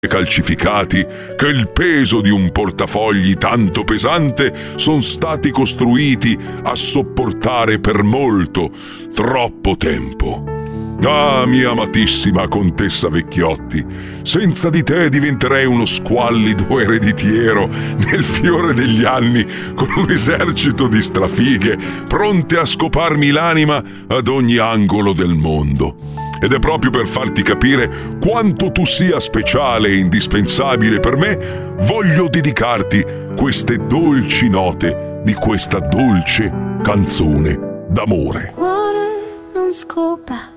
calcificati che il peso di un portafogli tanto pesante son stati costruiti a sopportare per molto, troppo tempo. Ah, mia amatissima contessa Vecchiotti, senza di te diventerei uno squallido ereditiero nel fiore degli anni, con un esercito di strafighe pronte a scoparmi l'anima ad ogni angolo del mondo. Ed è proprio per farti capire quanto tu sia speciale e indispensabile per me, voglio dedicarti queste dolci note di questa dolce canzone d'amore. Cuore non scopa